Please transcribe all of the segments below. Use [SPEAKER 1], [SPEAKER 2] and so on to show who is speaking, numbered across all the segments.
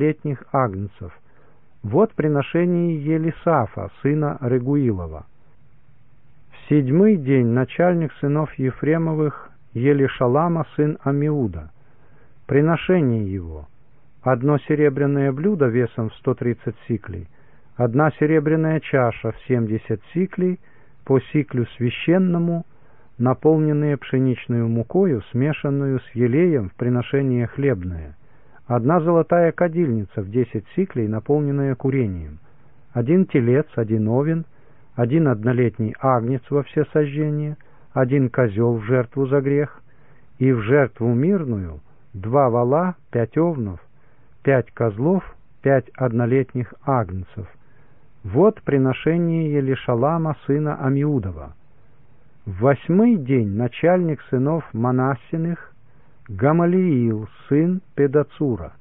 [SPEAKER 1] двухлетних агнцев. Вот приношение Елисафа, сына Регуилова. В 7-й день начальник сынов Ефремовых Елишалама, сын Амиуда. Приношение его: одно серебряное блюдо весом в 130 сиклей, одна серебряная чаша в 70 сиклей, по сиклю священному, наполненные пшеничную мукою, смешанную с елеем в приношение хлебное, одна золотая кадильница в 10 сиклей, наполненная курением, один телец, один овен, один однолетний агнец во всесожжение, один козел в жертву за грех, и в жертву мирную 2 вола, 5 овнов, 5 козлов, 5 однолетних агнцев. Вот приношение Елишалама, сына Амиудова. В 8-й день начальник сынов Манассиных Гамалиил, сын Педацура.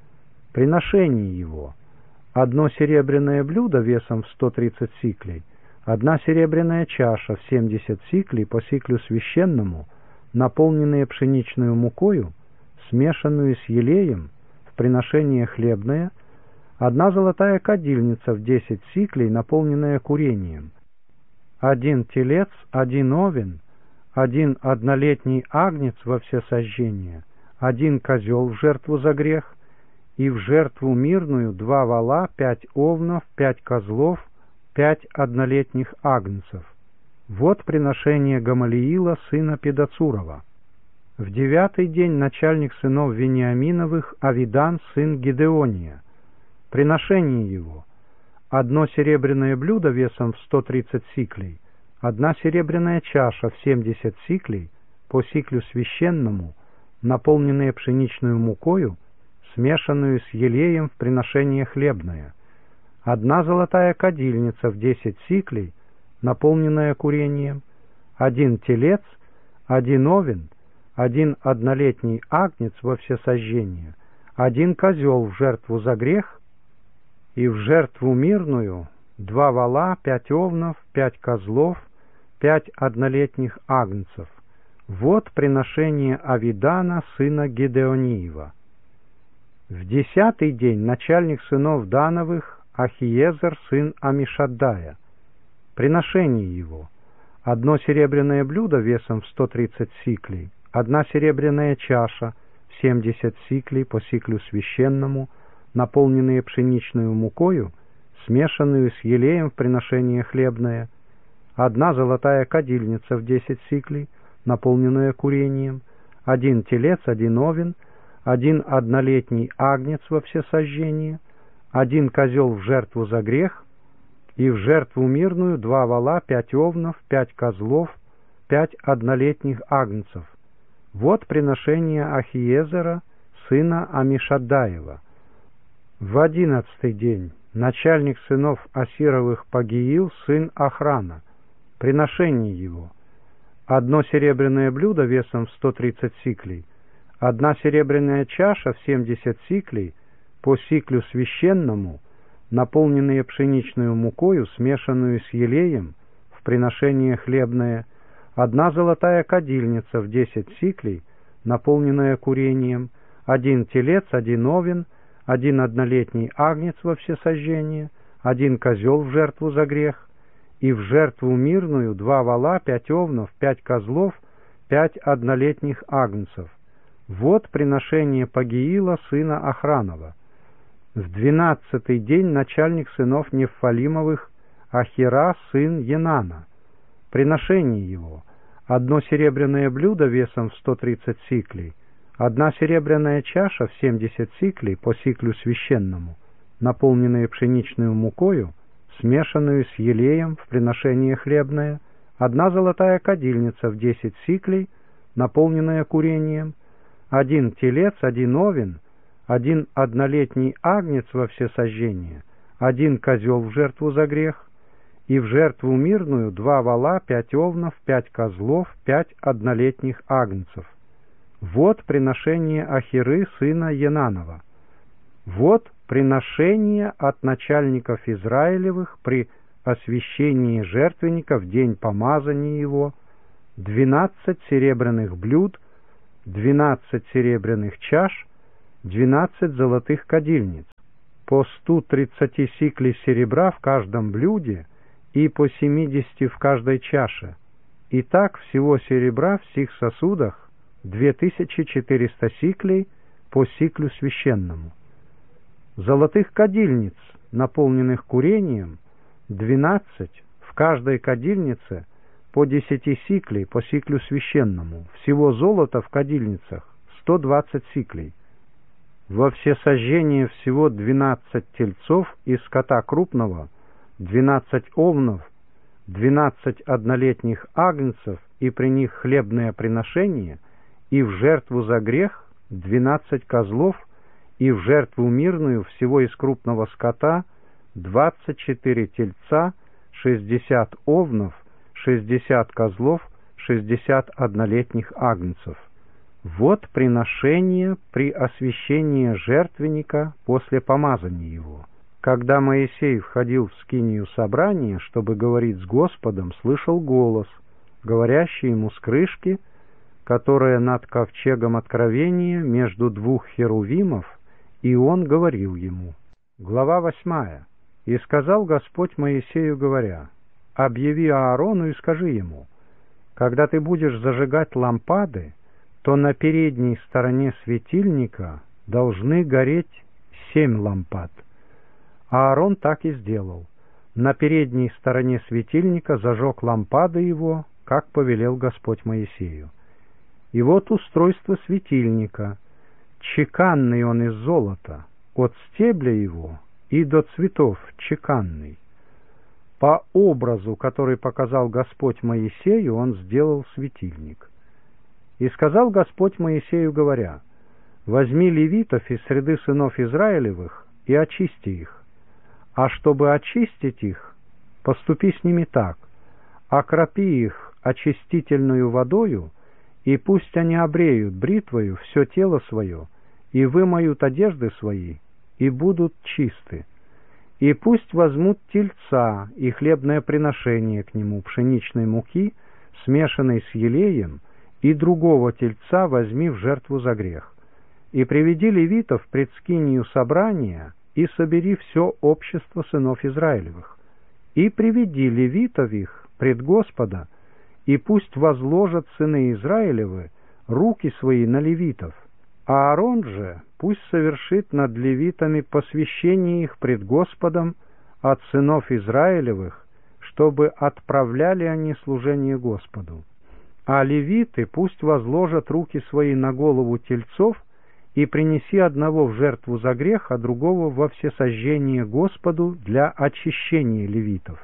[SPEAKER 1] Приношение его: одно серебряное блюдо весом в 130 сиклей, одна серебряная чаша в 70 сиклей по сиклю священному, наполненные пшеничную мукою, смешанную с елеем в приношение хлебное, одна золотая кадильница в 10 сиклей, наполненная курением, один телец, один овен, один однолетний агнец во всесожжение, один козел в жертву за грех, и в жертву мирную 2 вола, 5 овнов, 5 козлов, 5 однолетних агнцев. Вот приношение Гамалиила, сына Педацурова. В 9-й день начальник сынов Вениаминовых Авидан, сын Гидеония. Приношение его: одно серебряное блюдо весом в 130 сиклей, одна серебряная чаша в 70 сиклей, по сиклю священному, наполненная пшеничную мукою, смешанную с елеем в приношение хлебное, одна золотая кадильница в 10 сиклей, наполненная курением, один телец, один овен, один однолетний агнец во всесожжение, один козел в жертву за грех, и в жертву мирную 2 вола, 5 овнов, 5 козлов, 5 однолетних агнцев. Вот приношение Авидана, сына Гидеониева. В 10-й день начальник сынов Дановых Ахиезер, сын Амишаддая. Приношение его: одно серебряное блюдо весом в 130 сиклей, одна серебряная чаша в 70 сиклей по сиклю священному, наполненные пшеничную мукою, смешанную с елеем в приношение хлебное, одна золотая кадильница в 10 сиклей, наполненная курением, один телец, один овен, один однолетний агнец во всесожжение, один козел в жертву за грех, и в жертву мирную 2 вола, 5 овнов, 5 козлов, 5 однолетних агнцев. Вот приношение Ахиезера, сына Амишаддаева. В 11-й день начальник сынов Асировых Пагиил, сын Охрана. Приношение его: одно серебряное блюдо весом в 130 сиклей, одна серебряная чаша в 70 сиклей, по сиклю священному, наполненные пшеничную мукою, смешанную с елеем в приношение хлебное, одна золотая кадильница в 10 сиклей, наполненная курением, один телец, один овен, один однолетний агнец во всесожжение, один козел в жертву за грех, и в жертву мирную 2 вола, 5 овнов, 5 козлов, 5 однолетних агнцев. Вот приношение Пагиила, сына Охранова. В 12-й день начальник сынов Неффалимовых Ахира, сын Енана. Приношение его: одно серебряное блюдо весом в 130 сиклей, одна серебряная чаша в 70 сиклей по сиклю священному, наполненная пшеничную мукою, смешанную с елеем в приношение хлебное, одна золотая кадильница в 10 сиклей, наполненная курением, один телец, один овен, один однолетний агнец во всесожжение, один козел в жертву за грех, и в жертву мирную 2 вола, 5 овнов, 5 козлов, 5 однолетних агнцев. Вот приношение Ахиры, сына Енанова. Вот приношение от начальников Израилевых при освящении жертвенника в день помазания его: 12 серебряных блюд, 12 серебряных чаш, 12 золотых кадильниц. по 130 сиклей серебра в каждом блюде и по 70 в каждой чаше. И так всего серебра в сих сосудах 2400 сиклей по сиклю священному. Золотых кадильниц, наполненных курением, 12 в каждой кадильнице по 10 сиклей по сиклю священному. Всего золота в кадильницах 120 сиклей. Во всесожжение всего 12 тельцов из скота крупного, 12 овнов, 12 однолетних агнцев и при них хлебное приношение, и в жертву за грех 12 козлов, и в жертву мирную всего из крупного скота 24 тельца, 60 овнов, 60 козлов, 60 однолетних агнцев. Вот приношение при освящении жертвенника после помазания его. Когда Моисей входил в скинию собрания, чтобы говорить с Господом, слышал голос, говорящий ему с крышки, которая над ковчегом откровения между двух херувимов, и он говорил ему. Глава 8. «И сказал Господь Моисею, говоря: объяви Аарону и скажи ему, когда ты будешь зажигать лампады, то на передней стороне светильника должны гореть 7 лампад». Аарон так и сделал. На передней стороне светильника зажег лампады его, как повелел Господь Моисею. И вот устройство светильника. Чеканный он из золота, от стебля его и до цветов чеканный. По образу, который показал Господь Моисею, он сделал светильник. И сказал Господь Моисею, говоря: возьми левитов из среды сынов Израилевых и очисти их. А чтобы очистить их, поступи с ними так: окропи их очистительную водою, и пусть они обреют бритвою все тело свое, и вымоют одежды свои, и будут чисты. И пусть возьмут тельца и хлебное приношение к нему пшеничной муки, смешанной с елеем, и другого тельца возьми в жертву за грех. И приведи левитов пред скинию собрания, и собери все общество сынов Израилевых. И приведи левитов их пред Господа, и пусть возложат сыны Израилевы руки свои на левитов. А Аарон же пусть совершит над левитами посвящение их пред Господом от сынов Израилевых, чтобы отправляли они служение Господу. А левиты пусть возложат руки свои на голову тельцов, и принеси одного в жертву за грех, а другого во всесожжение Господу для очищения левитов.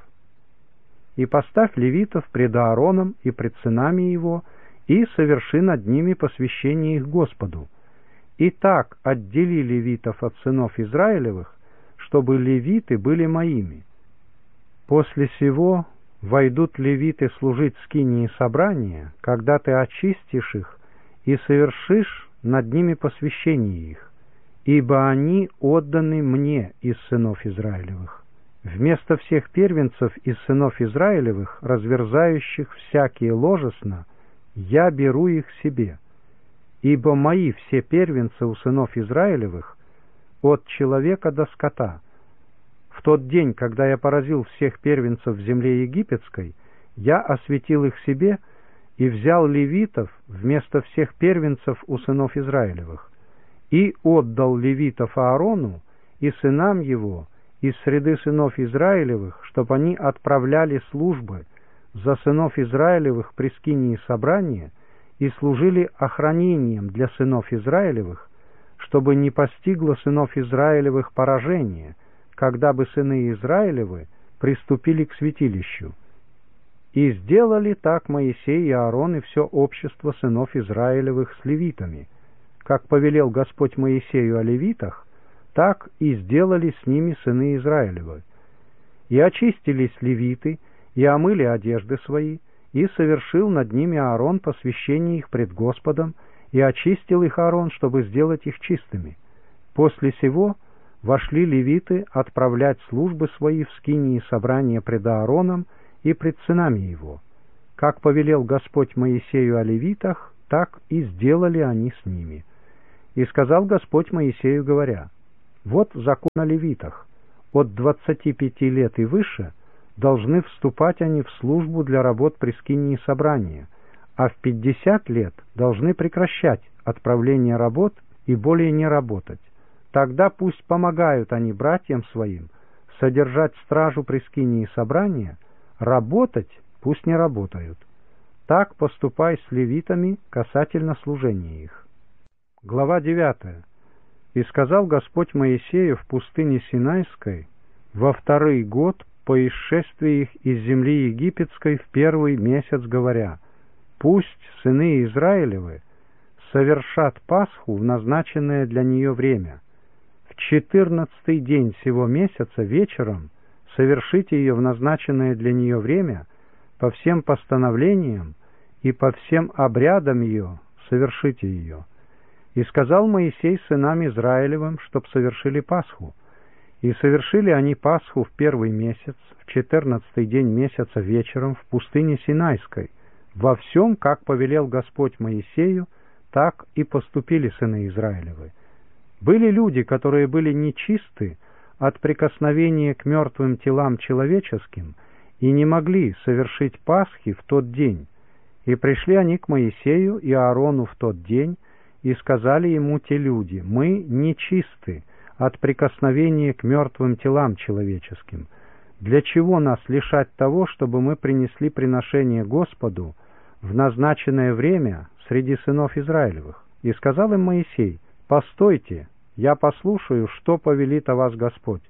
[SPEAKER 1] И поставь левитов пред Аароном и пред сынами его, и соверши над ними посвящение их Господу. И так отдели левитов от сынов Израилевых, чтобы левиты были моими. После сего войдут левиты служить в скинии собрания, когда ты очистишь их и совершишь над ними посвящение их, ибо они отданы мне из сынов Израилевых. Вместо всех первенцев из сынов Израилевых, разверзающих всякие ложесно, я беру их себе, ибо мои все первенцы у сынов Израилевых от человека до скота. В тот день, когда я поразил всех первенцев в земле египетской, я осветил их себе и взял левитов вместо всех первенцев у сынов Израилевых, и отдал левитов Аарону и сынам его из среды сынов Израилевых, чтобы они отправляли службы за сынов Израилевых при скинии собрания и служили охранением для сынов Израилевых, чтобы не постигло сынов Израилевых поражение, когда бы сыны Израилевы приступили к святилищу. И сделали так Моисей и Аарон и все общество сынов Израилевых с левитами. Как повелел Господь Моисею о левитах, так и сделали с ними сыны Израилевы. И очистились левиты, и омыли одежды свои, и совершил над ними Аарон посвящение их пред Господом, и очистил их Аарон, чтобы сделать их чистыми. После сего вошли левиты отправлять службы свои в скинии собрания пред Аароном и пред сынами его. Как повелел Господь Моисею о левитах, так и сделали они с ними. И сказал Господь Моисею, говоря: Вот закон о левитах. От 25 лет и выше должны вступать они в службу для работ при скинии собрания, а в 50 лет должны прекращать отправление работ и более не работать. Тогда пусть помогают они братьям своим содержать стражу при скинии собрания, работать пусть не работают. Так поступай с левитами касательно служения их. Глава 9. «И сказал Господь Моисею в пустыне Синайской во 2-й год по исшествии их из земли египетской в 1-й месяц, говоря: пусть сыны Израилевы совершат Пасху в назначенное для нее время. В 14-й день сего месяца вечером совершите ее в назначенное для нее время, по всем постановлениям и по всем обрядам ее совершите ее. И сказал Моисей сынам Израилевым, чтоб совершили Пасху. И совершили они Пасху в 1-й месяц, в 14-й день месяца вечером в пустыне Синайской. Во всем, как повелел Господь Моисею, так и поступили сыны Израилевы. Были люди, которые были нечисты от прикосновения к мертвым телам человеческим и не могли совершить Пасхи в тот день. И пришли они к Моисею и Аарону в тот день, и сказали ему те люди: мы нечисты от прикосновения к мертвым телам человеческим. Для чего нас лишать того, чтобы мы принесли приношение Господу в назначенное время среди сынов Израилевых? И сказал им Моисей: постойте, я послушаю, что повелит о вас Господь.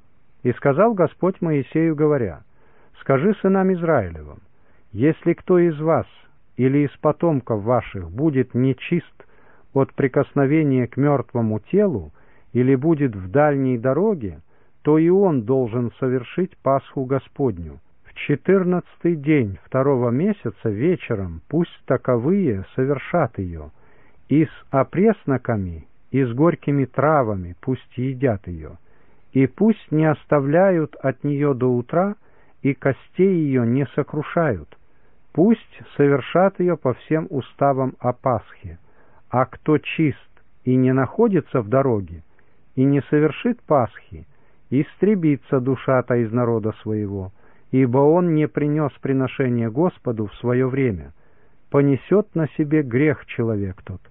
[SPEAKER 1] И сказал Господь Моисею, говоря: скажи сынам Израилевым: если кто из вас или из потомков ваших будет нечист от прикосновения к мертвому телу или будет в дальней дороге, то и он должен совершить Пасху Господню. В 14-й день 2-го месяца вечером пусть таковые совершат ее, и с опресноками, и с горькими травами пусть едят ее, и пусть не оставляют от нее до утра, и костей ее не сокрушают. Пусть совершат ее по всем уставам о Пасхе. А кто чист и не находится в дороге, и не совершит Пасхи, истребится душа-то из народа своего, ибо он не принес приношение Господу в свое время, понесет на себе грех человек тот.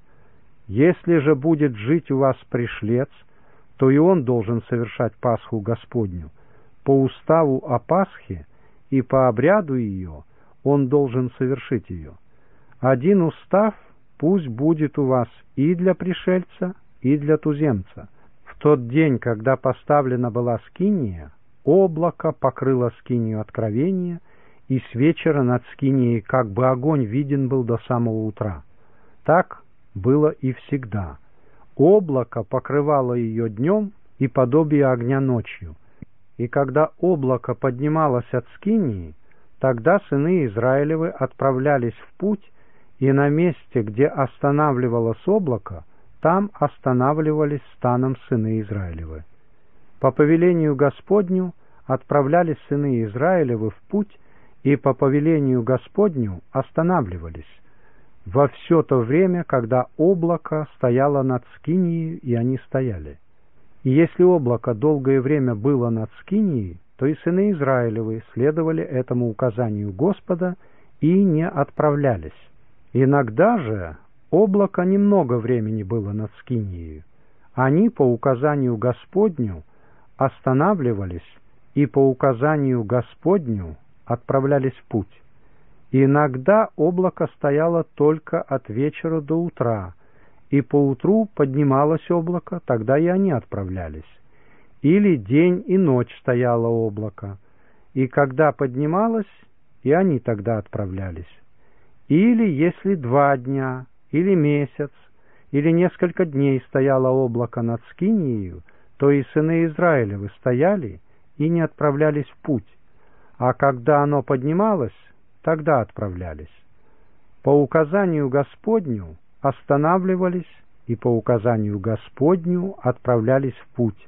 [SPEAKER 1] Если же будет жить у вас пришлец, то и он должен совершать Пасху Господню. По уставу о Пасхе и по обряду ее он должен совершить ее. Один устав пусть будет у вас и для пришельца, и для туземца. В тот день, когда поставлена была скиния, облако покрыло скинию откровения, и с вечера над скинией как бы огонь виден был до самого утра. Так было и всегда. Облако покрывало ее днем и подобие огня ночью. И когда облако поднималось от скинии, тогда сыны Израилевы отправлялись в путь, и на месте, где останавливалось облако, там останавливались станом сыны Израилевы. По повелению Господню отправлялись сыны Израилевы в путь, и по повелению Господню останавливались во все то время, когда облако стояло над скинией, и они стояли. И если облако долгое время было над скинией, то и сыны Израилевы следовали этому указанию Господа и не отправлялись. Иногда же облако немного времени было над скинией. Они по указанию Господню останавливались и по указанию Господню отправлялись в путь. Иногда облако стояло только от вечера до утра, и поутру поднималось облако, тогда и они отправлялись. Или день и ночь стояло облако, и когда поднималось, и они тогда отправлялись. Или если 2 дня, или месяц, или несколько дней стояло облако над скинией, то и сыны Израилевы стояли и не отправлялись в путь, а когда оно поднималось, тогда отправлялись. По указанию Господню останавливались, и по указанию Господню отправлялись в путь,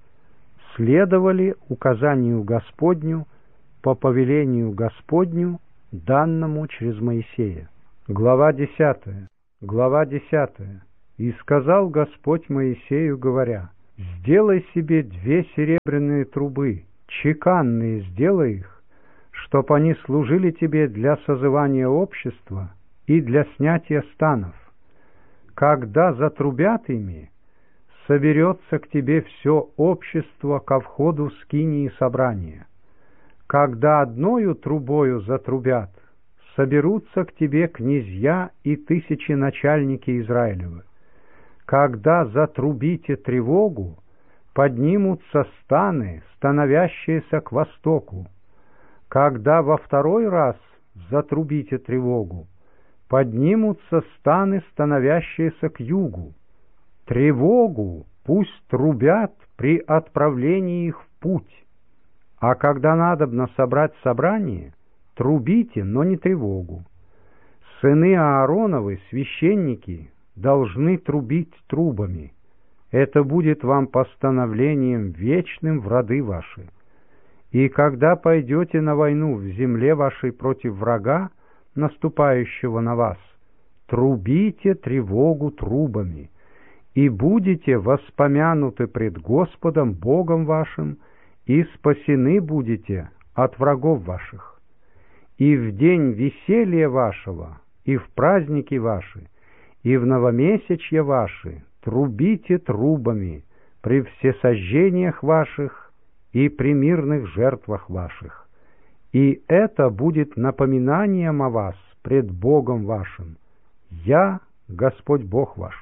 [SPEAKER 1] следовали указанию Господню по повелению Господню, данному через Моисея. Глава 10. Глава 10. «И сказал Господь Моисею, говоря: Сделай себе 2 серебряные трубы, чеканные сделай их, чтоб они служили тебе для созывания общества и для снятия станов. Когда затрубят ими, соберется к тебе все общество ко входу в скинии собрания. Когда одною трубою затрубят, соберутся к тебе князья и 1000 начальники Израилевы. Когда затрубите тревогу, поднимутся станы, становящиеся к востоку. Когда во 2-й раз затрубите тревогу, поднимутся станы, становящиеся к югу. Тревогу пусть трубят при отправлении их в путь. А когда надобно собрать собрание, трубите, но не тревогу. Сыны Аароновы, священники, должны трубить трубами. Это будет вам постановлением вечным в роды ваши. И когда пойдете на войну в земле вашей против врага, наступающего на вас, трубите тревогу трубами, и будете воспомянуты пред Господом Богом вашим, и спасены будете от врагов ваших. И в день веселья вашего, и в праздники ваши, и в новомесячье ваши трубите трубами при всесожжениях ваших и при мирных жертвах ваших. И это будет напоминанием о вас пред Богом вашим. Я Господь Бог ваш.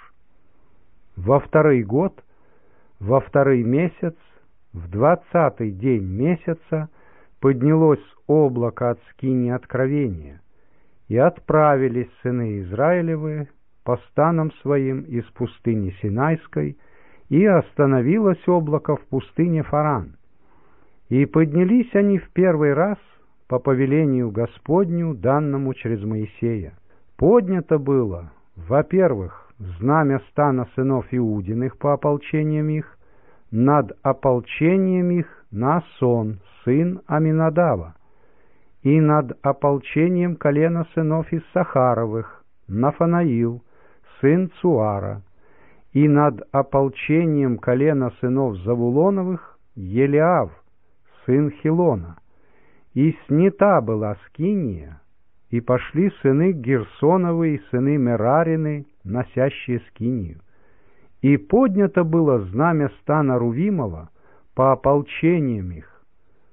[SPEAKER 1] Во 2-й год, во 2-й месяц, в 20-й день месяца поднялось облако от скинии откровения, и отправились сыны Израилевы по станам своим из пустыни Синайской, и остановилось облако в пустыне Фаран. И поднялись они в 1-й раз по повелению Господню, данному через Моисея. Поднято было, во-первых, знамя стана сынов Иудиных по ополчениям их, над ополчением их Наасон, сын Аминадава, и над ополчением колена сынов Иссахаровых, Нафанаил, сын Цуара, и над ополчением колена сынов Завулоновых Елиав, сын Хилона. И снята была скиния, и пошли сыны Герсоновы и сыны Мерарины, носящие скинию. И поднято было знамя стана Рувимова по ополчениям их,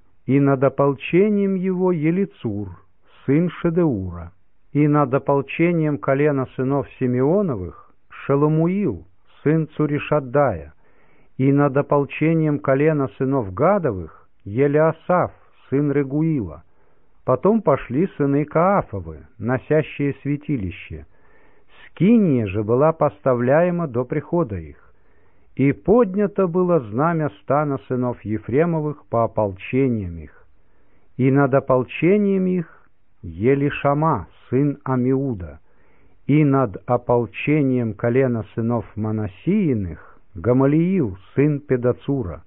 [SPEAKER 1] и над ополчением его Елицур, сын Шедеура, и над ополчением колена сынов Симеоновых Шеломуил, сын Цуришаддая, и над ополчением колена сынов Гадовых Елиасаф, сын Регуила. Потом пошли сыны Каафовы, носящие святилище. Скиния же была поставляема до прихода их. И поднято было знамя стана сынов Ефремовых по ополчениям их. И над ополчением их Елишама, сын Амиуда, и над ополчением колена сынов Манассииных Гамалиил, сын Педацура,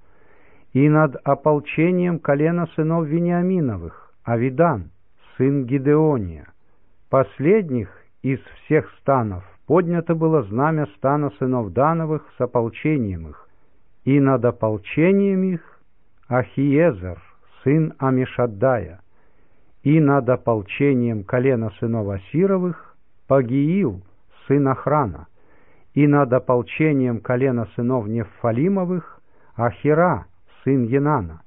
[SPEAKER 1] и над ополчением колена сынов Вениаминовых Авидан, сын Гидеония. Последних из всех станов поднято было знамя стана сынов Дановых с ополчением их, и над ополчением их Ахиезер, сын Амишаддая, и над ополчением колена сынов Асировых Пагиил, сын Охрана, и над ополчением колена сынов Неффалимовых Ахира, сын Енана.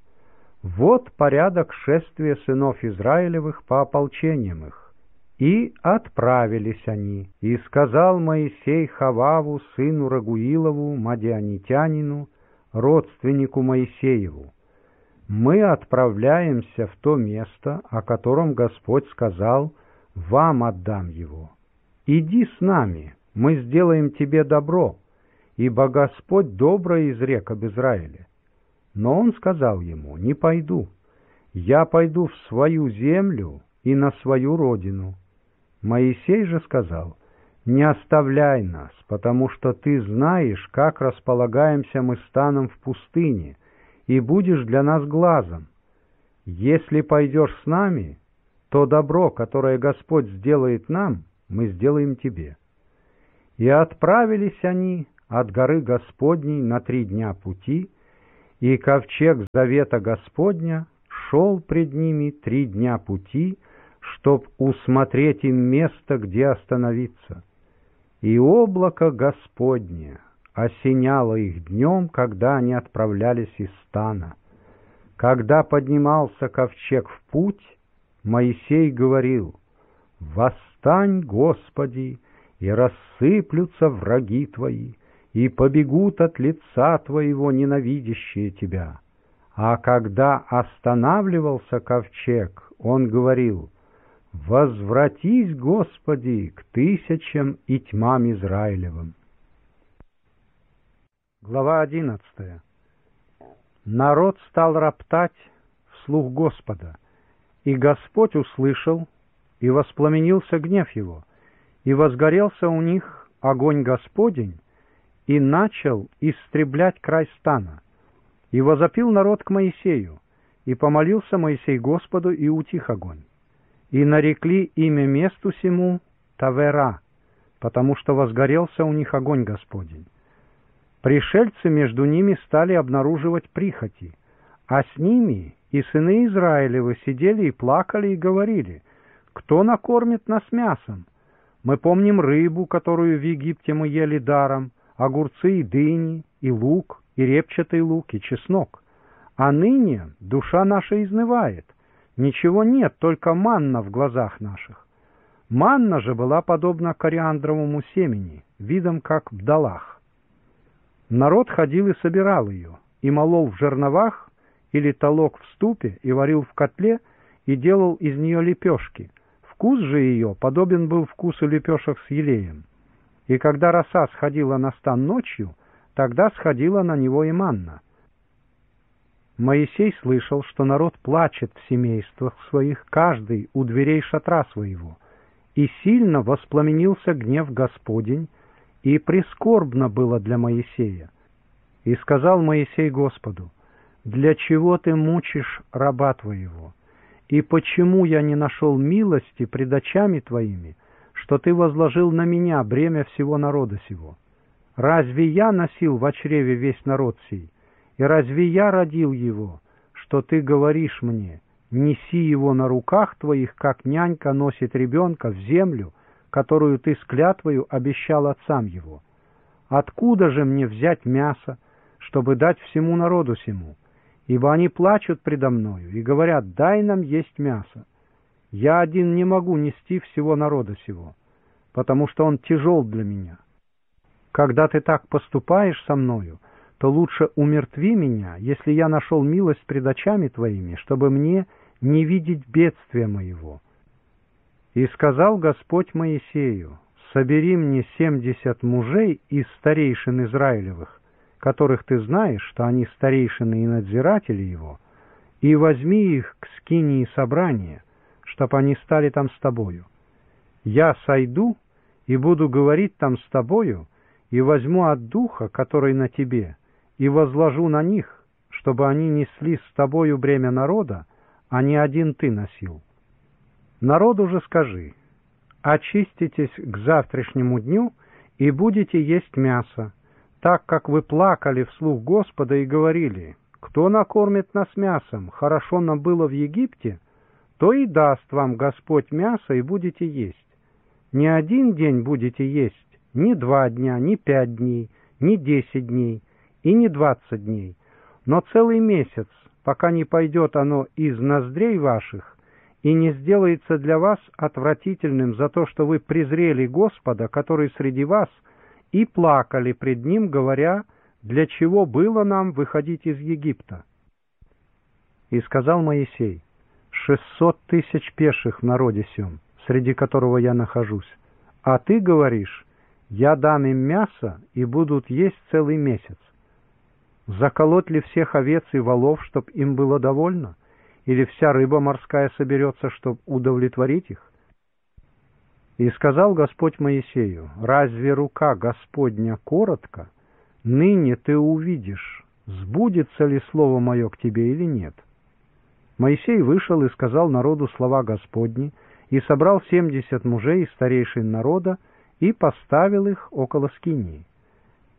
[SPEAKER 1] Вот порядок шествия сынов Израилевых по ополчениям их. И отправились они, и сказал Моисей Хававу, сыну Рагуилову, мадианитянину, родственнику Моисееву: мы отправляемся в то место, о котором Господь сказал: вам отдам его. Иди с нами, мы сделаем тебе добро, ибо Господь доброе изрек об Израиле. Но он сказал ему: не пойду, я пойду в свою землю и на свою родину. Моисей же сказал: не оставляй нас, потому что ты знаешь, как располагаемся мы станом в пустыне, и будешь для нас глазом. Если пойдешь с нами, то добро, которое Господь сделает нам, мы сделаем тебе. И отправились они, от горы Господней на 3 дня пути, и ковчег завета Господня шел пред ними 3 дня пути, чтоб усмотреть им место, где остановиться. И облако Господне осеняло их днем, когда они отправлялись из стана. Когда поднимался ковчег в путь, Моисей говорил: «Восстань, Господи, и рассыплются враги Твои, и побегут от лица Твоего ненавидящие Тебя». А когда останавливался ковчег, он говорил: «Возвратись, Господи, к тысячам и тьмам Израилевым». Глава 11. Народ стал роптать вслух Господа, и Господь услышал, и воспламенился гнев его, и возгорелся у них огонь Господень, и начал истреблять край стана. И возопил народ к Моисею, и помолился Моисей Господу, и утих огонь. И нарекли имя месту сему Тавера, потому что возгорелся у них огонь Господень. Пришельцы между ними стали обнаруживать прихоти, а с ними и сыны Израилевы сидели и плакали и говорили: «Кто накормит нас мясом? Мы помним рыбу, которую в Египте мы ели даром, огурцы и дыни, и лук, и репчатый лук, и чеснок. А ныне душа наша изнывает, ничего нет, только манна в глазах наших». Манна же была подобна кориандровому семени, видом как бдалах. Народ ходил и собирал ее, и молол в жерновах, или толок в ступе, и варил в котле, и делал из нее лепешки. Вкус же ее подобен был вкусу лепешек с елеем. И когда роса сходила на стан ночью, тогда сходила на него и манна. Моисей слышал, что народ плачет в семействах своих, каждый у дверей шатра своего, и сильно воспламенился гнев Господень, и прискорбно было для Моисея. И сказал Моисей Господу: «Для чего ты мучишь раба твоего? И почему я не нашел милости пред очами твоими, что ты возложил на меня бремя всего народа сего? Разве я носил в чреве весь народ сей? И разве я родил его, что ты говоришь мне: неси его на руках твоих, как нянька носит ребенка в землю, которую ты с клятвою обещал отцам его? Откуда же мне взять мясо, чтобы дать всему народу сему? Ибо они плачут предо мною и говорят: дай нам есть мясо. Я один не могу нести всего народа сего, потому что он тяжел для меня. Когда ты так поступаешь со мною, то лучше умертви меня, если я нашел милость пред очами твоими, чтобы мне не видеть бедствия моего». И сказал Господь Моисею: «Собери мне 70 мужей из старейшин Израилевых, которых ты знаешь, что они старейшины и надзиратели его, и возьми их к скинии собрания, чтоб они стали там с тобою. Я сойду и буду говорить там с тобою, и возьму от духа, который на тебе, и возложу на них, чтобы они несли с тобою бремя народа, а не один ты носил. Народу же скажи: очиститесь к завтрашнему дню и будете есть мясо, так как вы плакали вслух Господа и говорили: кто накормит нас мясом, хорошо нам было в Египте, то и даст вам Господь мясо, и будете есть. Не 1 день будете есть, не 2 дня, не 5 дней, не 10 дней и не 20 дней, но целый месяц, пока не пойдет оно из ноздрей ваших и не сделается для вас отвратительным за то, что вы презрели Господа, который среди вас, и плакали пред Ним, говоря: для чего было нам выходить из Египта?» И сказал Моисей: 600 тысяч пеших в народе сем, среди которого я нахожусь, а ты говоришь: я дам им мясо, и будут есть целый месяц. Заколоть ли всех овец и волов, чтоб им было довольно? Или вся рыба морская соберется, чтоб удовлетворить их? И сказал Господь Моисею: разве рука Господня коротка? Ныне ты увидишь, сбудется ли слово мое к тебе или нет. Моисей вышел и сказал народу слова Господни, и собрал 70 мужей из старейшин народа, и поставил их около скинии.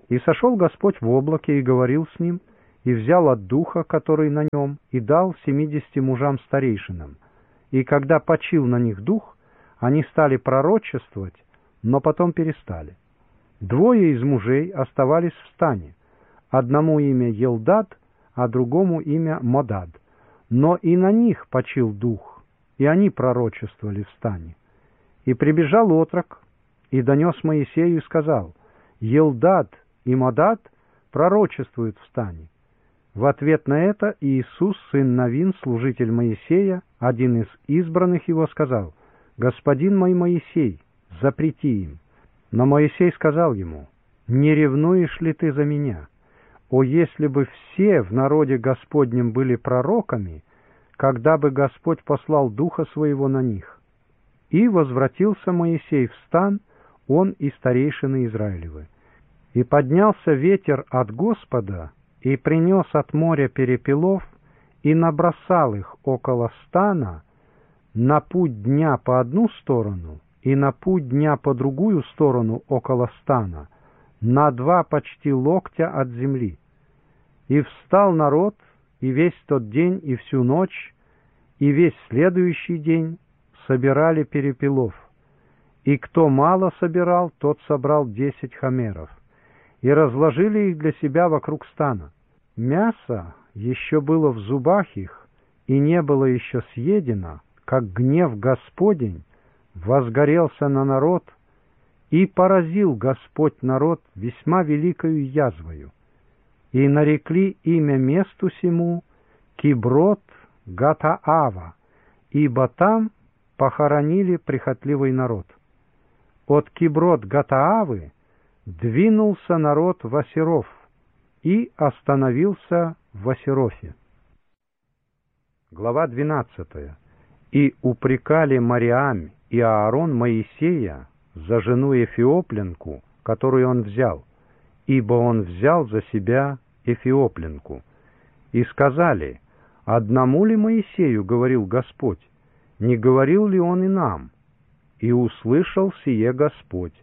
[SPEAKER 1] И сошел Господь в облаке и говорил с ним, и взял от духа, который на нем, и дал 70 мужам старейшинам. И когда почил на них дух, они стали пророчествовать, но потом перестали. 2 из мужей оставались в стане, одному имя Елдад, а другому имя Модад. Но и на них почил дух, и они пророчествовали в стане. И прибежал отрок, и донес Моисею, и сказал: Елдад и Модад пророчествуют в стане. В ответ на это Иисус, сын Навин, служитель Моисея, один из избранных его, сказал: «Господин мой Моисей, запрети им». Но Моисей сказал ему: «Не ревнуешь ли ты за меня? О, если бы все в народе Господнем были пророками, когда бы Господь послал Духа Своего на них». И возвратился Моисей в стан, он и старейшины Израилевы. И поднялся ветер от Господа, и принес от моря перепелов, и набросал их около стана на путь дня по одну сторону, и на путь дня по другую сторону около стана, на 2 почти локтя от земли. И встал народ, и весь тот день, и всю ночь, и весь следующий день собирали перепелов. И кто мало собирал, тот собрал 10 хомеров, и разложили их для себя вокруг стана. Мясо еще было в зубах их, и не было еще съедено, как гнев Господень возгорелся на народ, и поразил Господь народ весьма великою язвою. И нарекли имя месту сему Киброт Гатаава, ибо там похоронили прихотливый народ. От Киброт Гатаавы двинулся народ в Асиров, и остановился в Асирофе. Глава 12. «И упрекали Мариам и Аарон Моисея за жену Эфиопленку, которую он взял, ибо он взял за себя Эфиопленку. И сказали: одному ли Моисею говорил Господь, не говорил ли он и нам? И услышал сие Господь.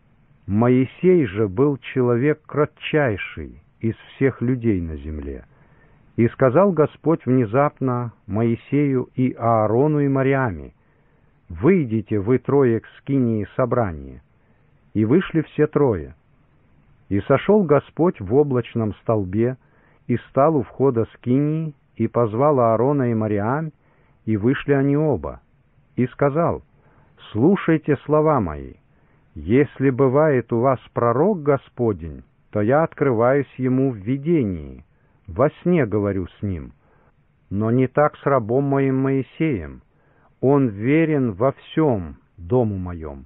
[SPEAKER 1] Моисей же был человек кратчайший из всех людей на земле. И сказал Господь внезапно Моисею и Аарону и Мариаме: «Выйдите вы 3 к скинии собрания». И вышли все 3. И сошел Господь в облачном столбе, и стал у входа скинии, и позвал Аарона и Мариам, и вышли они оба. И сказал: «Слушайте слова мои. Если бывает у вас пророк Господень, то я открываюсь ему в видении, во сне говорю с ним. Но не так с рабом моим Моисеем. Он верен во всем дому моем.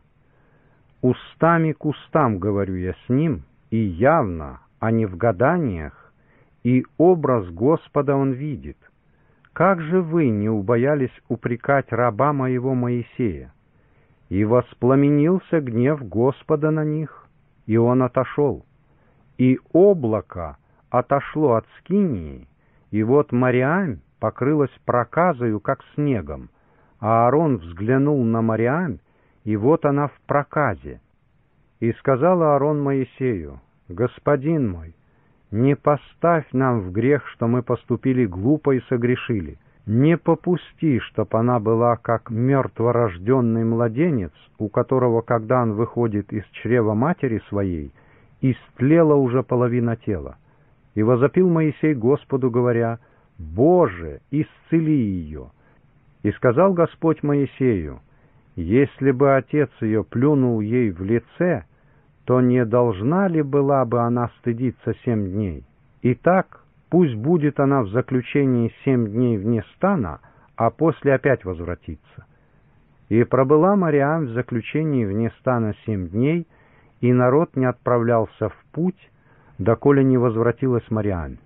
[SPEAKER 1] Устами к устам говорю я с ним, и явно, а не в гаданиях, и образ Господа он видит. Как же вы не убоялись упрекать раба моего Моисея? И воспламенился гнев Господа на них, и он отошел. И облако отошло от скинии, и вот Мариам покрылась проказою, как снегом, а Аарон взглянул на Мариам, и вот она в проказе. И сказал Аарон Моисею: «Господин мой, не поставь нам в грех, что мы поступили глупо и согрешили. Не попусти, чтоб она была как мертворожденный младенец, у которого, когда он выходит из чрева матери своей, истлела уже половина тела». И возопил Моисей Господу, говоря: «Боже, исцели ее». И сказал Господь Моисею: «Если бы отец ее плюнул ей в лице, то не должна ли была бы она стыдиться 7 дней? Итак, пусть будет она в заключении 7 дней вне стана, а после опять возвратится». И пробыла Мариам в заключении вне стана 7 дней, и народ не отправлялся в путь, доколе не возвратилась Мариам.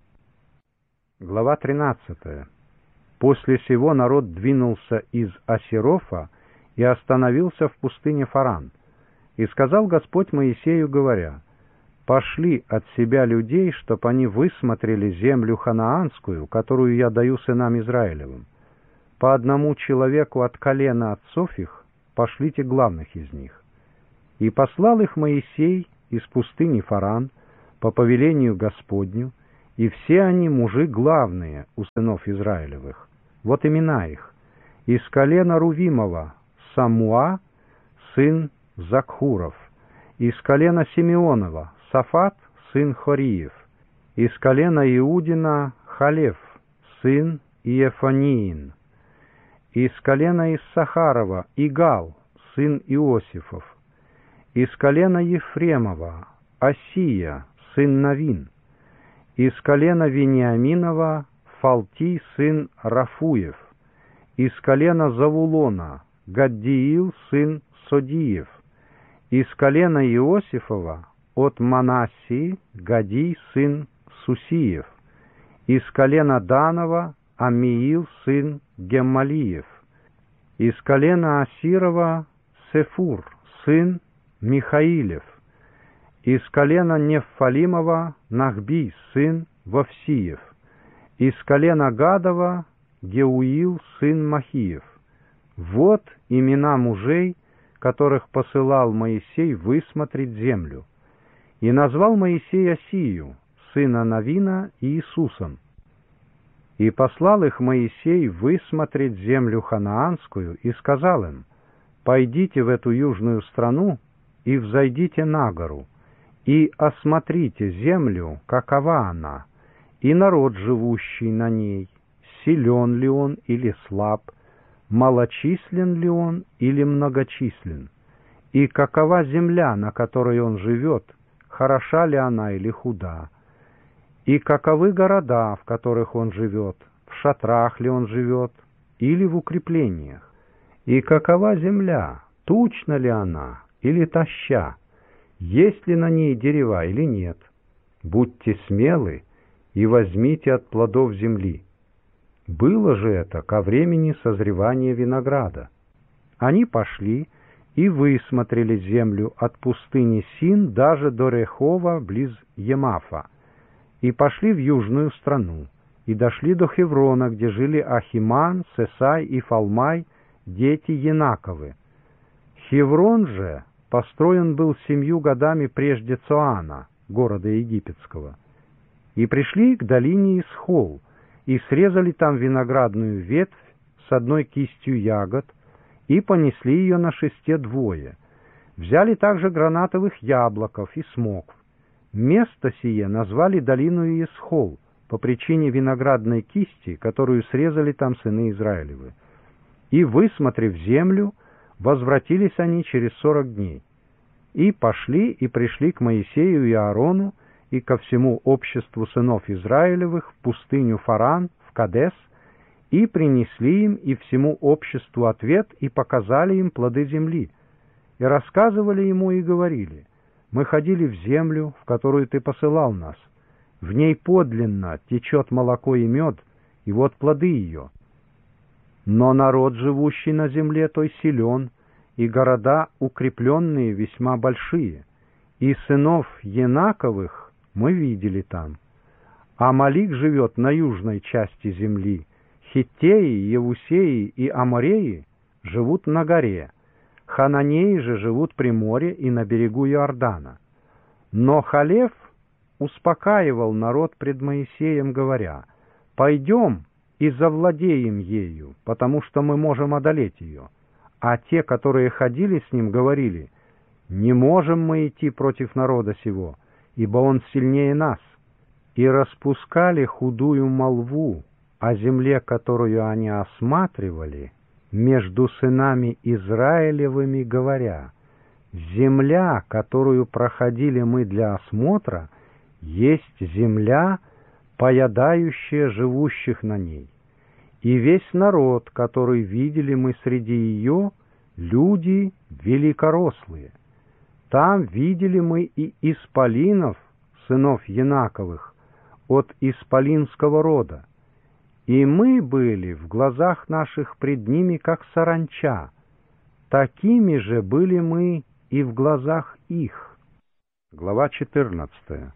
[SPEAKER 1] Глава 13. После сего народ двинулся из Асирофа и остановился в пустыне Фаран. И сказал Господь Моисею, говоря: «Пошли от себя людей, чтоб они высмотрели землю ханаанскую, которую я даю сынам Израилевым. По одному человеку от колена отцов их пошлите главных из них». И послал их Моисей из пустыни Фаран по повелению Господню, и все они мужи главные у сынов Израилевых. Вот имена их. Из колена Рувимова Самуа, сын Закхуров. Из колена Симеонова Сафат, сын Хориев. Из колена Иудина Халев, сын Иефаниин. Из колена Иссахарова Игал, сын Иосифов. Из колена Ефремова Осия, сын Навин. Из колена Вениаминова Фалти, сын Рафуев. Из колена Завулона Гаддиил, сын Содиев. Из колена Иосифова от Манассии Гадий, сын Сусиев. Из колена Данова Амиил, сын Геммалиев. Из колена Асирова Сефур, сын Михаилев. Из колена Неффалимова Нахби, сын Вовсиев. Из колена Гадова Геуил, сын Махиев. Вот имена мужей, которых посылал Моисей высмотреть землю. И назвал Моисей Осию, сына Навина, Иисусом. И послал их Моисей высмотреть землю ханаанскую, и сказал им: «Пойдите в эту южную страну и взойдите на гору, и осмотрите землю, какова она, и народ, живущий на ней, силен ли он или слаб, малочислен ли он или многочислен, и какова земля, на которой он живет, хороша ли она или худа, и каковы города, в которых он живет, в шатрах ли он живет или в укреплениях, и какова земля, тучна ли она или тоща, есть ли на ней дерева или нет. Будьте смелы и возьмите от плодов земли». Было же это ко времени созревания винограда. Они пошли и высмотрели землю от пустыни Син даже до Рехова близ Емафа, и пошли в южную страну, и дошли до Хеврона, где жили Ахиман, Сесай и Фалмай, дети Енаковы. Хеврон же построен был 7 годами прежде Цоана, города египетского. И пришли к долине Исхол, и срезали там виноградную ветвь с одной кистью ягод, и понесли ее на шесте двое. Взяли также гранатовых яблоков и смокв. Место сие назвали долину Исхол по причине виноградной кисти, которую срезали там сыны Израилевы. И, высмотрев землю, возвратились они через 40 дней. И пошли и пришли к Моисею и Аарону и ко всему обществу сынов Израилевых в пустыню Фаран, в Кадес, и принесли им и всему обществу ответ, и показали им плоды земли, и рассказывали ему и говорили: «Мы ходили в землю, в которую ты посылал нас. В ней подлинно течет молоко и мед, и вот плоды ее. Но народ, живущий на земле той, силен, и города укрепленные весьма большие, и сынов Енаковых мы видели там. Амалик живет на южной части земли, Хиттеи, Евусеи и Амореи живут на горе, Хананеи же живут при море и на берегу Иордана». Но Халев успокаивал народ пред Моисеем, говоря: «Пойдем и завладеем ею, потому что мы можем одолеть ее». А те, которые ходили с ним, говорили: «Не можем мы идти против народа сего, ибо он сильнее нас». И распускали худую молву о земле, которую они осматривали, между сынами Израилевыми, говоря: «Земля, которую проходили мы для осмотра, есть земля, поедающая живущих на ней. И весь народ, который видели мы среди ее, люди великорослые. Там видели мы и исполинов, сынов Енаковых, от исполинского рода. И мы были в глазах наших пред ними, как саранча. Такими же были мы и в глазах их». Глава 14.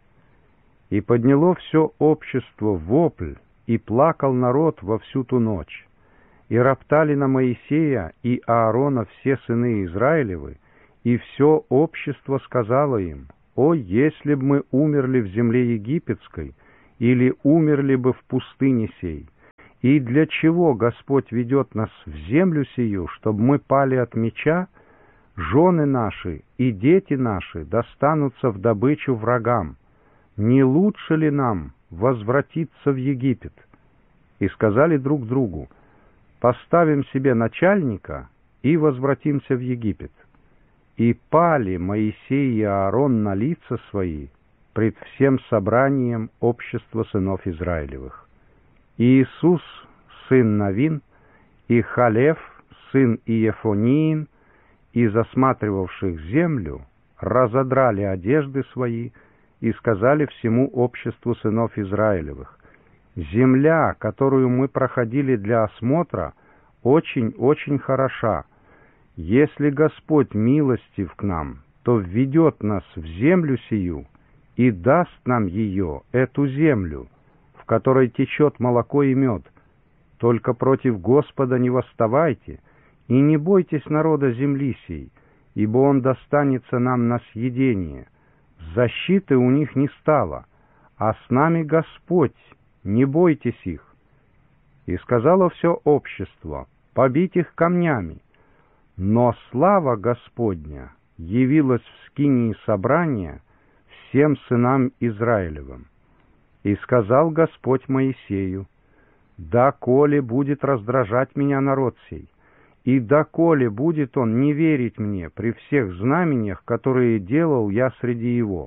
[SPEAKER 1] «И подняло все общество вопль, и плакал народ во всю ту ночь. И роптали на Моисея и Аарона все сыны Израилевы, и все общество сказало им: «О, если б мы умерли в земле египетской, или умерли бы в пустыне сей! И для чего Господь ведет нас в землю сию, чтобы мы пали от меча? Жены наши и дети наши достанутся в добычу врагам. Не лучше ли нам возвратиться в Египет?» И сказали друг другу: «Поставим себе начальника и возвратимся в Египет». И пали Моисей и Аарон на лица свои пред всем собранием общества сынов Израилевых. И Иисус, сын Навин, и Халев, сын Иефониин, из осматривавших землю, разодрали одежды свои и сказали всему обществу сынов Израилевых: «Земля, которую мы проходили для осмотра, очень-очень хороша. Если Господь милостив к нам, то введет нас в землю сию и даст нам ее, эту землю, в которой течет молоко и мед. Только против Господа не восставайте, и не бойтесь народа земли сей, ибо он достанется нам на съедение. Защиты у них не стало, а с нами Господь, не бойтесь их». И сказало все общество: «Побить их камнями». Но слава Господня явилась в скинии собрания всем сынам Израилевым. И сказал Господь Моисею: «Доколе будет раздражать меня народ сей, и доколе будет он не верить мне при всех знамениях, которые делал я среди его?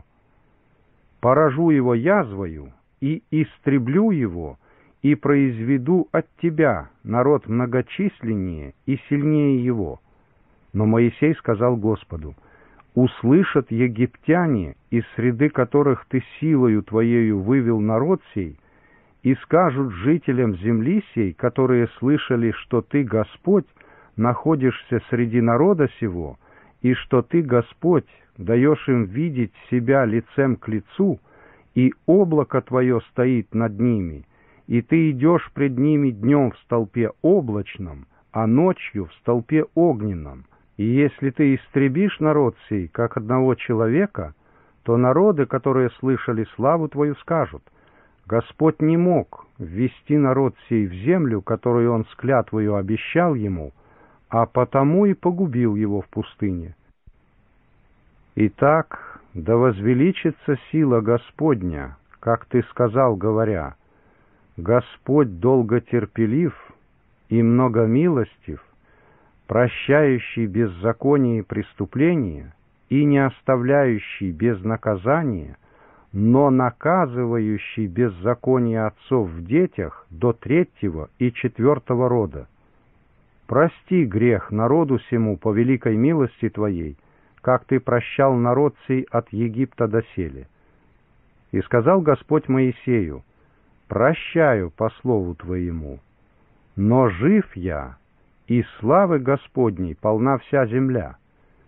[SPEAKER 1] Поражу его язвою и истреблю его, и произведу от тебя народ многочисленнее и сильнее его». Но Моисей сказал Господу: «Услышат египтяне, из среды которых ты силою твоею вывел народ сей, и скажут жителям земли сей, которые слышали, что ты, Господь, находишься среди народа сего, и что ты, Господь, даешь им видеть себя лицем к лицу, и облако твое стоит над ними, и ты идешь пред ними днем в столпе облачном, а ночью в столпе огненном. И если ты истребишь народ сей, как одного человека, то народы, которые слышали славу твою, скажут: Господь не мог ввести народ сей в землю, которую он с клятвою обещал ему, а потому и погубил его в пустыне. Итак, да возвеличится сила Господня, как ты сказал, говоря: Господь долготерпелив и многомилостив, прощающий беззаконие и преступления и не оставляющий без наказания, но наказывающий беззаконие отцов в детях до 3-го и 4-го рода. Прости грех народу сему по великой милости Твоей, как Ты прощал народ сей от Египта доселе. И сказал Господь Моисею: прощаю по слову Твоему, но жив я, и славы Господней полна вся земля.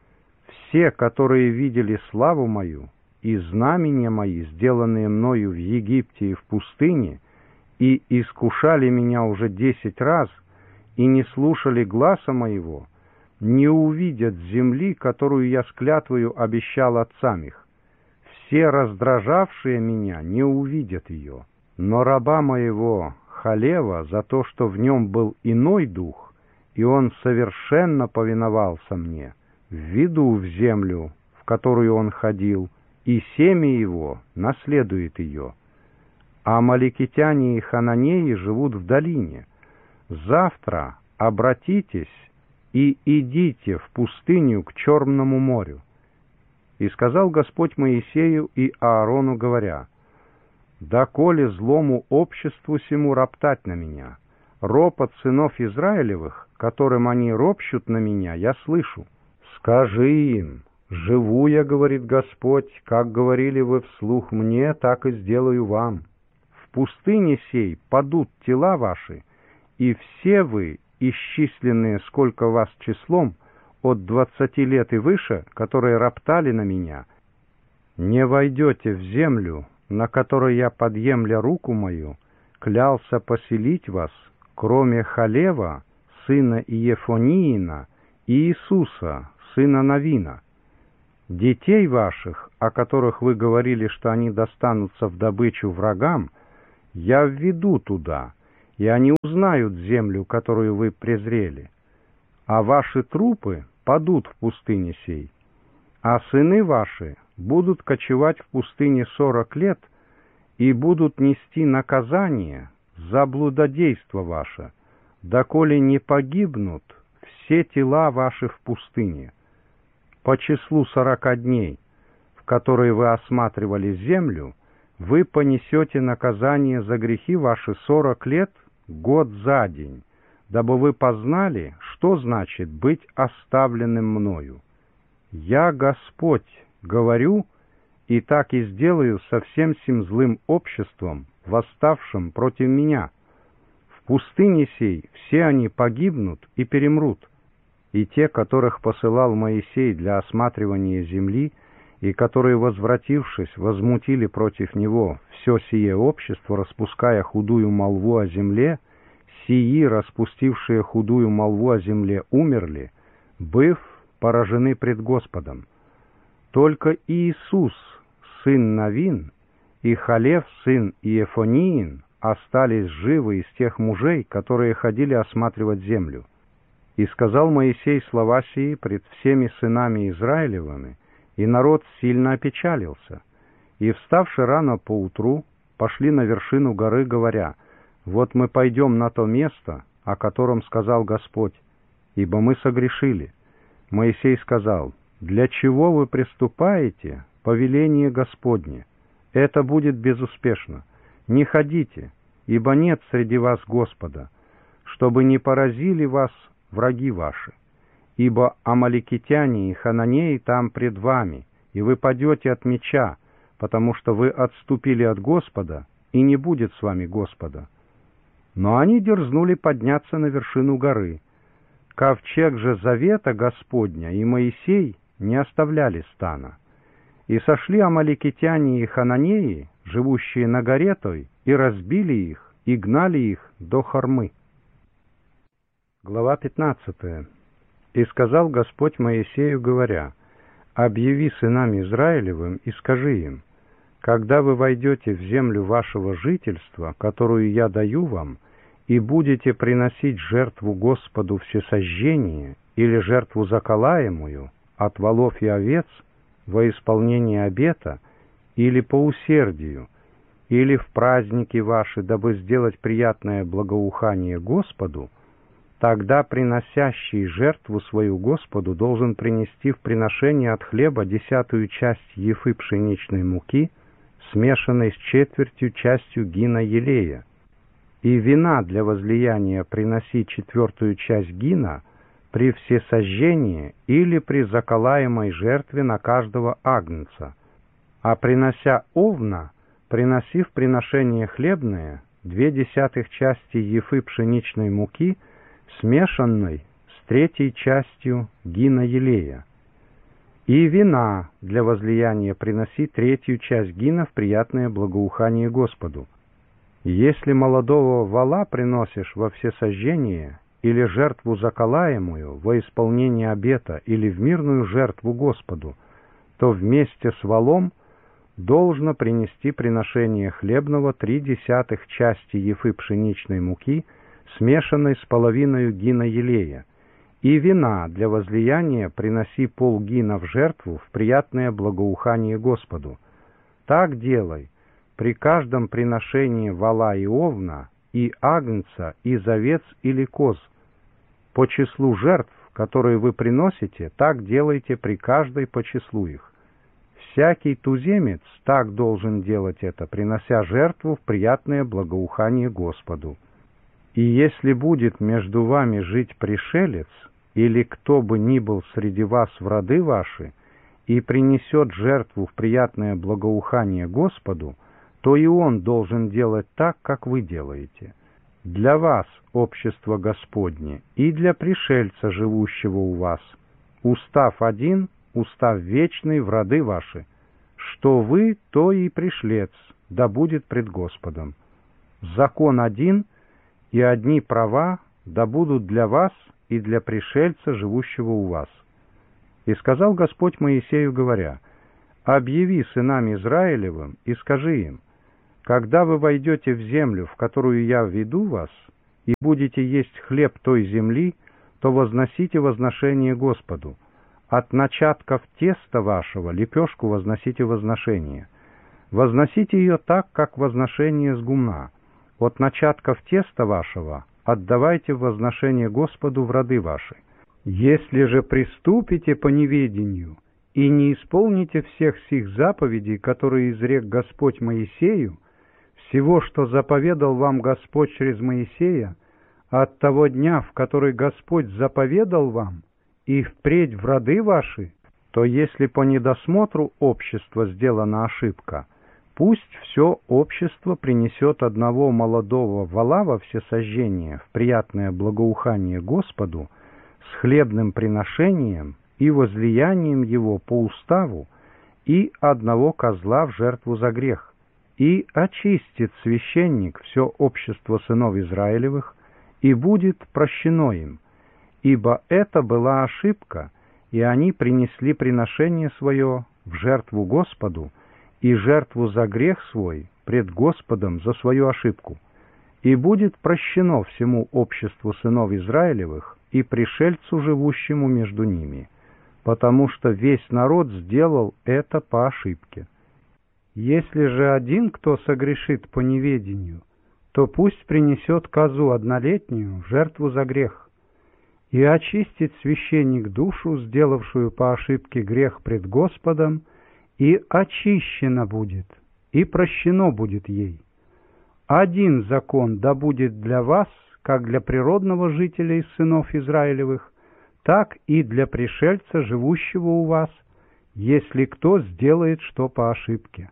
[SPEAKER 1] Все, которые видели славу мою и знамения мои, сделанные мною в Египте и в пустыне, и искушали меня уже 10 раз, и не слушали гласа моего, не увидят земли, которую я с клятвою обещал отцам их. Все раздражавшие меня не увидят ее. Но раба моего Халева за то, что в нем был иной дух, и он совершенно повиновался мне, введу в землю, в которую он ходил, и семя его наследует ее. А амаликитяне и хананеи живут в долине. Завтра обратитесь и идите в пустыню к Черному морю». И сказал Господь Моисею и Аарону, говоря: «Доколе злому обществу сему роптать на меня? Ропот сынов Израилевых, которым они ропщут на меня, я слышу. Скажи им: живу я, говорит Господь, как говорили вы вслух мне, так и сделаю вам. В пустыне сей падут тела ваши, и все вы, исчисленные сколько вас числом, от 20 лет и выше, которые роптали на меня, не войдете в землю, на которой я, подъемля руку мою, клялся поселить вас, кроме Халева, сына Иефониина, и Иисуса, сына Навина. Детей ваших, о которых вы говорили, что они достанутся в добычу врагам, я введу туда, и они узнают землю, которую вы презрели. А ваши трупы падут в пустыне сей, а сыны ваши будут кочевать в пустыне 40 лет и будут нести наказание за блудодейство ваше, доколе не погибнут все тела ваши в пустыне. По числу 40 дней, в которые вы осматривали землю, вы понесете наказание за грехи ваши 40 лет, год за день, дабы вы познали, что значит быть оставленным мною. Я, Господь, говорю, и так и сделаю со всем сим злым обществом, восставшим против меня. В пустыне сей все они погибнут и перемрут, и те, которых посылал Моисей для осматривания земли, и которые, возвратившись, возмутили против него все сие общество, распуская худую молву о земле, сии, распустившие худую молву о земле, умерли, быв поражены пред Господом. Только Иисус, сын Навин, и Халев, сын Иефониин, остались живы из тех мужей, которые ходили осматривать землю. И сказал Моисей слова сии пред всеми сынами Израилевыми, и народ сильно опечалился. И, вставши рано поутру, пошли на вершину горы, говоря: «Вот мы пойдем на то место, о котором сказал Господь, ибо мы согрешили». Моисей сказал: «Для чего вы приступаете повеление Господне? Это будет безуспешно. Не ходите, ибо нет среди вас Господа, чтобы не поразили вас враги ваши. Ибо амаликитяне и хананеи там пред вами, и вы падете от меча, потому что вы отступили от Господа, и не будет с вами Господа». Но они дерзнули подняться на вершину горы. Ковчег же завета Господня и Моисей не оставляли стана. И сошли амаликитяне и хананеи, живущие на горе той, и разбили их, и гнали их до Хормы. Глава 15. «И сказал Господь Моисею, говоря: объяви сынам Израилевым и скажи им: когда вы войдете в землю вашего жительства, которую я даю вам, и будете приносить жертву Господу всесожжение или жертву заколаемую от волов и овец во исполнение обета, или по усердию, или в праздники ваши, дабы сделать приятное благоухание Господу, тогда приносящий жертву свою Господу должен принести в приношение от хлеба 10-ю часть ефы пшеничной муки, смешанной с 1/4 частью гина елея, и вина для возлияния приноси 1/4 часть гина при всесожжении или при заколаемой жертве на каждого агнца, а принося овна, приноси в приношение хлебное 2/10 части ефы пшеничной муки, смешанной с 3 частью гина елея. И вина для возлияния приноси 3 часть гина в приятное благоухание Господу. Если молодого вола приносишь во всесожжение или жертву заколаемую во исполнение обета или в мирную жертву Господу, то вместе с волом должно принести приношение хлебного 3/10 части ефы пшеничной муки, смешанной с половиною гина елея, и вина для возлияния приноси полгина в жертву в приятное благоухание Господу. Так делай при каждом приношении вола и овна, и агнца, из овец или коз. По числу жертв, которые вы приносите, так делайте при каждой по числу их. Всякий туземец так должен делать это, принося жертву в приятное благоухание Господу. И если будет между вами жить пришелец, или кто бы ни был среди вас в роды ваши, и принесет жертву в приятное благоухание Господу, то и он должен делать так, как вы делаете. Для вас общество Господне и для пришельца, живущего у вас. Устав один, устав вечный в роды ваши. Что вы, то и пришлец, да будет пред Господом. Закон один, и одни права да будут для вас и для пришельца, живущего у вас. И сказал Господь Моисею, говоря: «Объяви сынам Израилевым и скажи им: когда вы войдете в землю, в которую я введу вас, и будете есть хлеб той земли, то возносите возношение Господу. От начатков теста вашего лепешку возносите возношение. Возносите ее так, как возношение с гумна. От начатков теста вашего отдавайте в возношение Господу в роды ваши. Если же приступите по неведению и не исполните всех сих заповедей, которые изрек Господь Моисею, всего, что заповедал вам Господь через Моисея, от того дня, в который Господь заповедал вам, и впредь в роды ваши, то если по недосмотру общества сделана ошибка, пусть все общество принесет одного молодого вола во всесожжение в приятное благоухание Господу с хлебным приношением и возлиянием его по уставу, и одного козла в жертву за грех, и очистит священник все общество сынов Израилевых, и будет прощено им, ибо это была ошибка, и они принесли приношение свое в жертву Господу и жертву за грех свой пред Господом за свою ошибку, и будет прощено всему обществу сынов Израилевых и пришельцу, живущему между ними, потому что весь народ сделал это по ошибке. Если же один кто согрешит по неведению, то пусть принесет козу однолетнюю в жертву за грех, и очистит священник душу, сделавшую по ошибке грех пред Господом, и очищена будет, и прощено будет ей. Один закон да будет для вас, как для природного жителя из сынов Израилевых, так и для пришельца, живущего у вас, если кто сделает что по ошибке.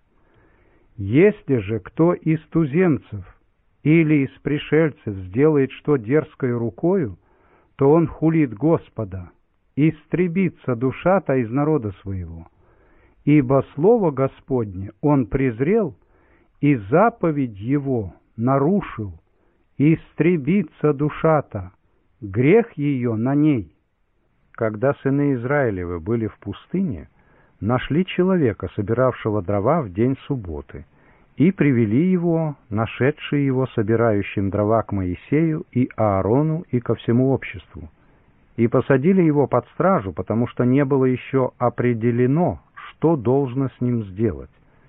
[SPEAKER 1] Если же кто из туземцев или из пришельцев сделает что дерзкой рукою, то он хулит Господа, истребится душа-то из народа своего. Ибо слово Господне он презрел, и заповедь его нарушил, истребится душа-то, грех ее на ней». Когда сыны Израилевы были в пустыне, нашли человека, собиравшего дрова в день субботы, и привели его, нашедшие его собирающим дрова, к Моисею и Аарону и ко всему обществу, и посадили его под стражу, потому что не было еще определено, что должно с ним сделать.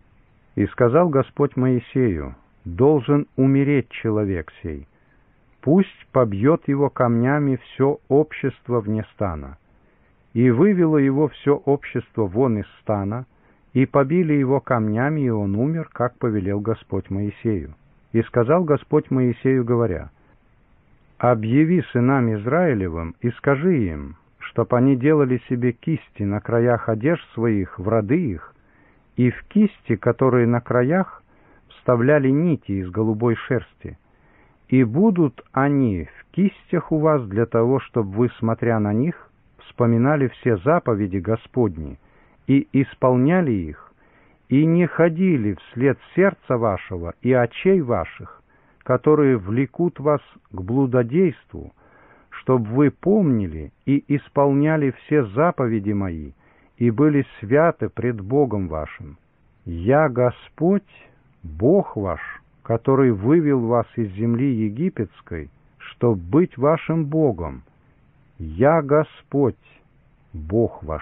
[SPEAKER 1] И сказал Господь Моисею: «Должен умереть человек сей, пусть побьет его камнями все общество вне стана». И вывело его все общество вон из стана, и побили его камнями, и он умер, как повелел Господь Моисею. И сказал Господь Моисею, говоря: «Объяви сынам Израилевым и скажи им, чтоб они делали себе кисти на краях одежд своих в роды их, и в кисти, которые на краях, вставляли нити из голубой шерсти. И будут они в кистях у вас для того, чтобы вы, смотря на них, вспоминали все заповеди Господни и исполняли их, и не ходили вслед сердца вашего и очей ваших, которые влекут вас к блудодейству, чтобы вы помнили и исполняли все заповеди мои и были святы пред Богом вашим. Я Господь, Бог ваш, который вывел вас из земли египетской, чтоб быть вашим Богом. Я Господь, Бог ваш».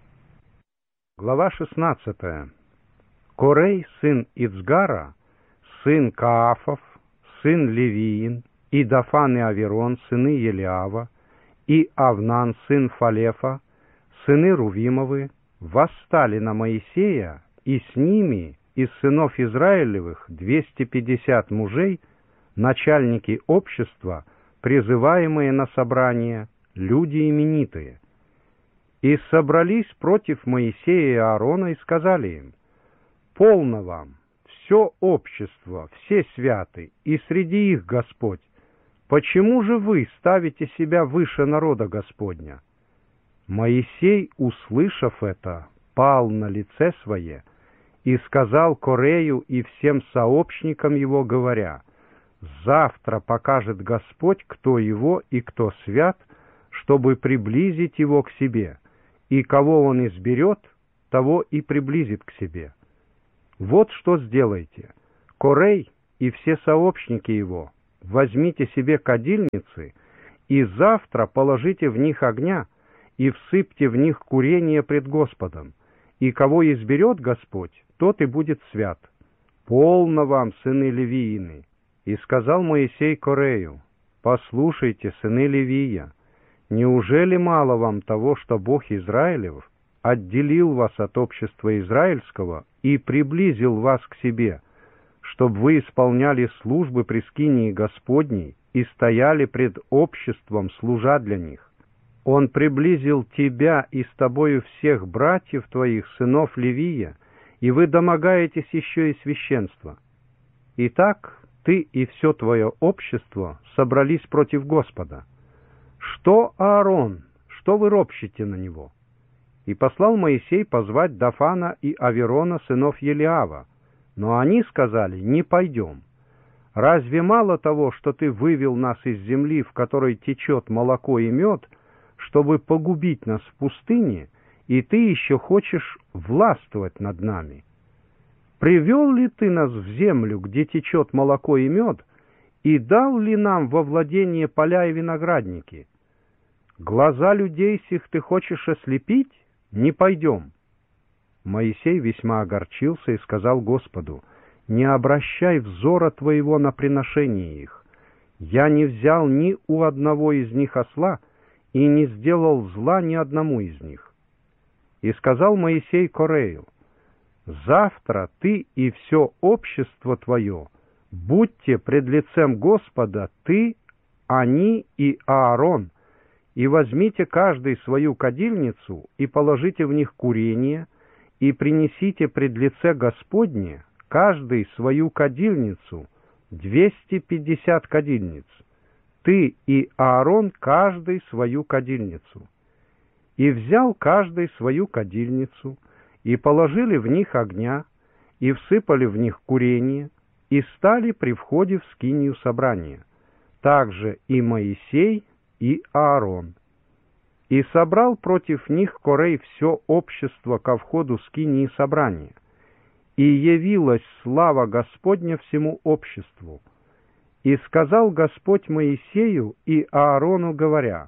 [SPEAKER 1] Глава 16. Корей, сын Ицгара, сын Каафов, сын Левиин, и Дафан и Аверон, сыны Елиава, и Авнан, сын Фалефа, сыны Рувимовы, восстали на Моисея, и с ними из сынов Израилевых 250 мужей, начальники общества, призываемые на собрание, люди именитые. И собрались против Моисея и Аарона и сказали им: «Полно вам, все общество, все святы, и среди их Господь. Почему же вы ставите себя выше народа Господня?» Моисей, услышав это, пал на лице свое и сказал Корею и всем сообщникам его, говоря: «Завтра покажет Господь, кто его и кто свят, чтобы приблизить его к себе, и кого он изберет, того и приблизит к себе. Вот что сделайте. Корей и все сообщники его, возьмите себе кадильницы, и завтра положите в них огня, и всыпьте в них курение пред Господом, и кого изберет Господь, тот и будет свят. Полно вам, сыны Левиины. И сказал Моисей Корею: послушайте, сыны Левия, неужели мало вам того, что Бог Израилев отделил вас от общества израильского и приблизил вас к себе, чтобы вы исполняли службы при скинии Господней и стояли пред обществом, служа для них? Он приблизил тебя и с тобою всех братьев твоих, сынов Левия, и вы домогаетесь еще и священства. Итак, ты и все твое общество собрались против Господа. Что Аарон, что вы ропщите на него? И послал Моисей позвать Дафана и Аверона, сынов Елиава, но они сказали: не пойдем. Разве мало того, что ты вывел нас из земли, в которой течет молоко и мед, чтобы погубить нас в пустыне, и ты еще хочешь властвовать над нами? Привел ли ты нас в землю, где течет молоко и мед, и дал ли нам во владение поля и виноградники? Глаза людей сих ты хочешь ослепить? Не пойдем. Моисей весьма огорчился и сказал Господу: не обращай взора твоего на приношение их. Я не взял ни у одного из них осла и не сделал зла ни одному из них. И сказал Моисей Корею: завтра ты и все общество твое будьте пред лицем Господа, ты, они и Аарон, и возьмите каждый свою кадильницу и положите в них курение, и принесите пред лице Господне каждый свою кадильницу, 250 кадильниц, ты и Аарон каждый свою кадильницу. И взял каждый свою кадильницу, и положили в них огня, и всыпали в них курение, и стали при входе в скинию собрания. Также и Моисей, и Аарон. И собрал против них Корей все общество ко входу скинии собрания. И явилась слава Господня всему обществу. И сказал Господь Моисею и Аарону, говоря: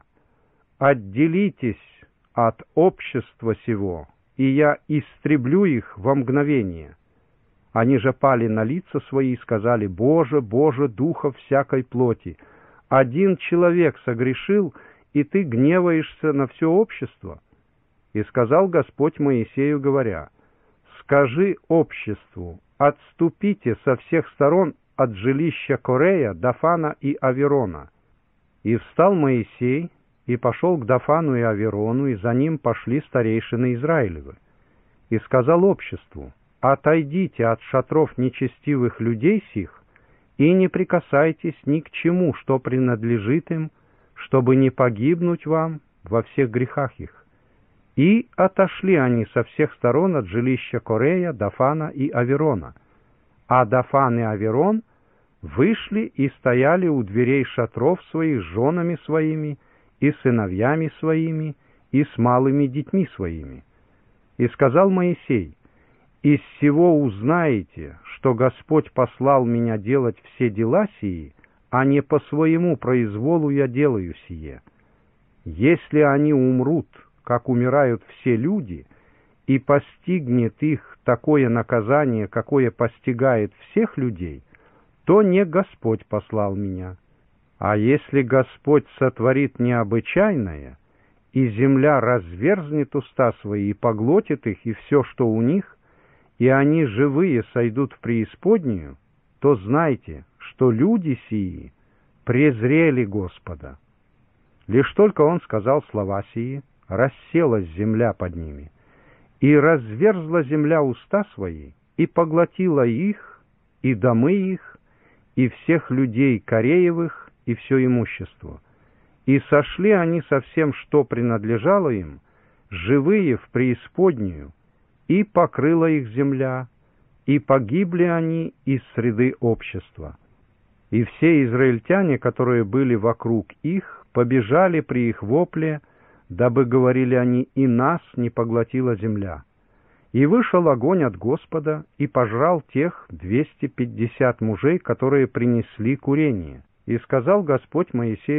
[SPEAKER 1] отделитесь от общества сего, и я истреблю их во мгновение. Они же пали на лица свои и сказали: Боже, Боже, духов всякой плоти, один человек согрешил, и ты гневаешься на все общество. И сказал Господь Моисею, говоря: скажи обществу: отступите со всех сторон от жилища Корея, Дафана и Аверона. И встал Моисей и пошел к Дафану и Аверону, и за ним пошли старейшины Израилевы. И сказал обществу: отойдите от шатров нечестивых людей сих, и не прикасайтесь ни к чему, что принадлежит им, чтобы не погибнуть вам во всех грехах их. И отошли они со всех сторон от жилища Корея, Дафана и Аверона. А Дафан и Аверон вышли и стояли у дверей шатров своих с женами своими, и сыновьями своими, и с малыми детьми своими. И сказал Моисей: из сего узнаете, что Господь послал меня делать все дела сии, а не по своему произволу я делаю сие. Если они умрут, как умирают все люди, и постигнет их такое наказание, какое постигает всех людей, то не Господь послал меня. А если Господь сотворит необычайное, и земля разверзнет уста свои и поглотит их и все, что у них, и они живые сойдут в преисподнюю, то знайте, что люди сии презрели Господа. Лишь только он сказал слова сии, расселась земля под ними, и разверзла земля уста свои, и поглотила их, и домы их, и всех людей Кореевых, и все имущество. И сошли они со всем, что принадлежало им, живые в преисподнюю, и покрыла их земля, и погибли они из среды общества. И все израильтяне, которые были вокруг их, побежали при их вопле, дабы, говорили они, и нас не поглотила земля. И вышел огонь от Господа и пожрал тех 250 мужей, которые принесли курение. И сказал Господь Моисею: